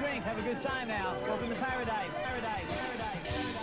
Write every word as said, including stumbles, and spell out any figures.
drink, have a good time now. Welcome to paradise, paradise, paradise, paradise.